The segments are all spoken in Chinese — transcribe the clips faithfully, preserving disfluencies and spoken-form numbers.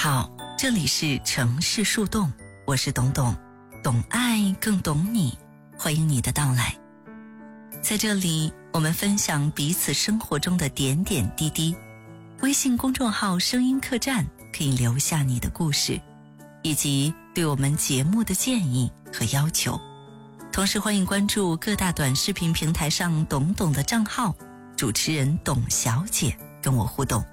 好，这里是城市树洞，我是董董，懂爱更懂你，欢迎你的到来。在这里，我们分享彼此生活中的点点滴滴。微信公众号声音客栈可以留下你的故事，以及对我们节目的建议和要求。同时欢迎关注各大短视频平台上董董的账号，主持人董小姐跟我互动。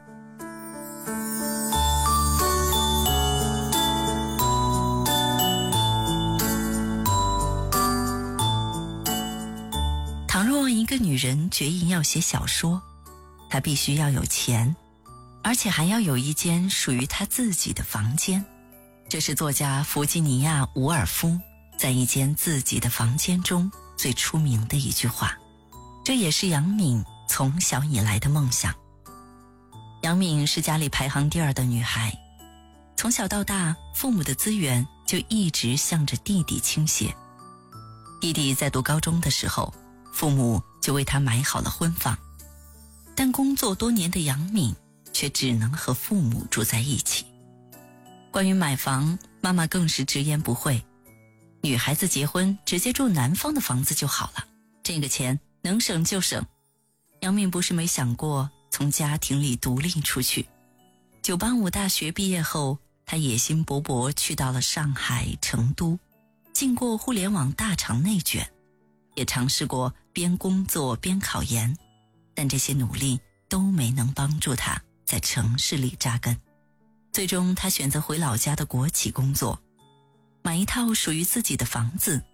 倘若一个女人决意要写小说，她必须要有钱，而且还要有一间属于她自己的房间。这是作家弗吉尼亚·伍尔夫在一间自己的房间中最出名的一句话，这也是杨敏从小以来的梦想。杨敏是家里排行第二的女孩，从小到大，父母的资源就一直向着弟弟倾斜。弟弟在读高中的时候，父母就为他买好了婚房，但工作多年的杨敏却只能和父母住在一起。关于买房，妈妈更是直言不讳，女孩子结婚直接住南方的房子就好了，这个钱能省就省。杨敏不是没想过从家庭里独立出去。九八五大学毕业后，她野心勃勃去到了上海、成都，经过互联网大厂内卷，也尝试过边工作边考研，但这些努力都没能帮助她在城市里扎根。最终她选择回老家的国企工作，买一套属于自己的房子，